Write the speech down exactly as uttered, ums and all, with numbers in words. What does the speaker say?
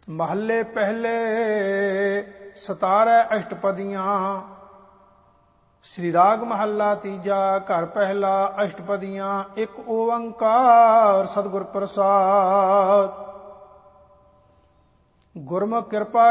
महले पहले सतारै अष्टपदियां। श्री राग महला तीजा घर पहला अष्टपदियां। एक ओंकार सतगुर प्रसाद। गुरमुख कृपा